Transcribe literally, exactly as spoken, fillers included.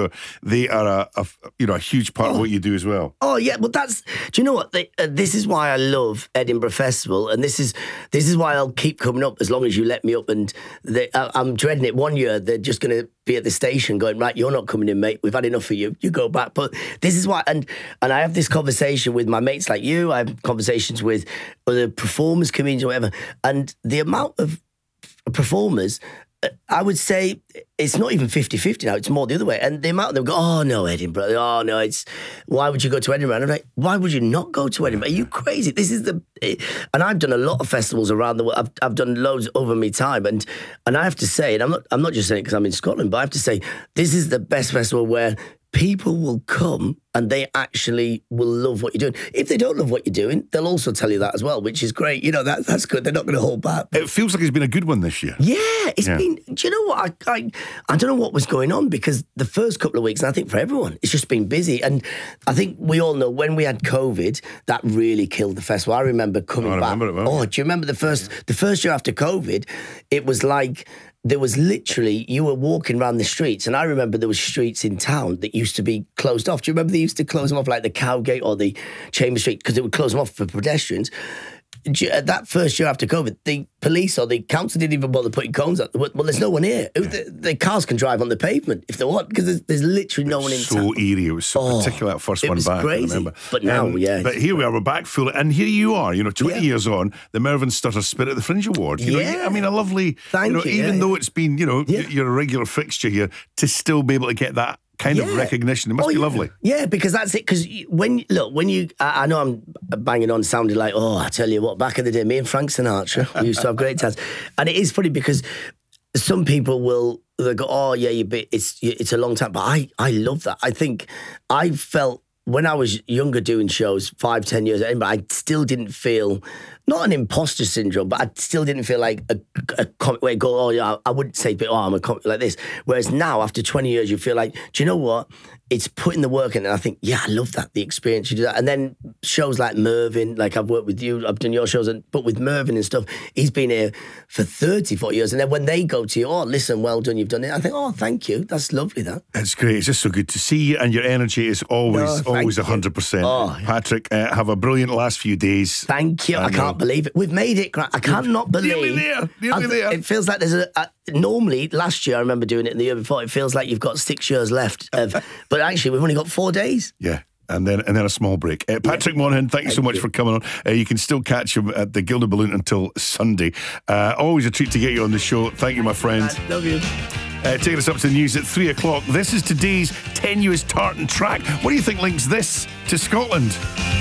So they are a, a you know a huge part oh. of what you do as well. Oh yeah, but that's. Do you know what? They, uh, this is why I love Edinburgh Festival, and this is this is why I'll keep coming up as long as you let me up. And they, I, I'm dreading it. One year they're just going to be at the station going, right, you're not coming in, mate. We've had enough of you. You go back. But this is why, and and I have this conversation with my mates like you. I have conversations with other performers, comedians, or whatever. And the amount of performers, I would say it's not even fifty-fifty now, it's more the other way. And the amount of them go, oh no, Edinburgh, oh no, it's, why would you go to Edinburgh? And I'm like, why would you not go to Edinburgh? Are you crazy? This is the, and I've done a lot of festivals around the world. I've, I've done loads over my time. And and I have to say, and I'm not, I'm not just saying it because I'm in Scotland, but I have to say, this is the best festival where people will come and they actually will love what you're doing. If they don't love what you're doing, they'll also tell you that as well, which is great. You know, that that's good. They're not going to hold back. It feels like it's been a good one this year. Yeah, it's yeah. been, do you know what? I, I I don't know what was going on because the first couple of weeks, and I think for everyone, it's just been busy. And I think we all know when we had COVID, that really killed the festival. I remember coming oh, I back. Remember it well. Oh, do you remember the first, the first year after COVID? It was like, there was literally, you were walking around the streets, and I remember there was streets in town that used to be closed off. Do you remember they used to close them off, like the Cowgate or the Chamber Street, because they would close them off for pedestrians? That first year after COVID, the police or the council didn't even bother putting cones up. Well, there's no one here. The, the cars can drive on the pavement if they want, because there's, there's literally no one in so town. So eerie. It was so oh, particular that first it one was back, crazy. I remember. But now, um, yeah. But here we are, we're back full. And here you are, you know, twenty yeah. years on, the Mervyn Stutter Spirit at the Fringe Award. You yeah. know, I mean, a lovely, Thank you know, you, even yeah. though it's been, you know, yeah. you're a regular fixture here, to still be able to get that kind yeah. of recognition. It must oh, be yeah. lovely. Yeah, because that's it. Because when, look, when you, I, I know I'm banging on, sounding like, oh, I tell you what, back in the day, me and Frank Sinatra, we used to have great times. And it is funny because some people will, they go, oh, yeah, you bit, it's it's a long time. But I, I love that. I think I felt, when I was younger doing shows, five, ten years in, but I still didn't feel, not an imposter syndrome, but I still didn't feel like a, a comic where you go, oh, yeah, I wouldn't say, oh, I'm a comic like this. Whereas now, after twenty years, you feel like, do you know what? It's putting the work in, and I think, yeah, I love that, the experience you do that. And then shows like Mervyn, like I've worked with you, I've done your shows, and, but with Mervyn and stuff, he's been here for thirty, forty years. And then when they go to you, oh, listen, well done, you've done it. I think, oh, thank you. That's lovely, that. It's great. It's just so good to see you, and your energy is always, no, always one hundred percent. Oh. Patrick, uh, have a brilliant last few days. Thank you. I, I can't believe it. We've made it. I cannot believe. Nearly there. Nearly I, there. It feels like there's a, a. Normally, last year, I remember doing it, and the year before, it feels like you've got six years left. Of, but actually, we've only got four days. Yeah. And then and then a small break. Uh, Patrick yeah. Monaghan, thank you so much you. for coming on. Uh, you can still catch him at the Gilded Balloon until Sunday. Uh, always a treat to get you on the show. Thank you, my friend. I love you. Uh, taking us up to the news at three o'clock. This is today's tenuous tartan track. What do you think links this to Scotland?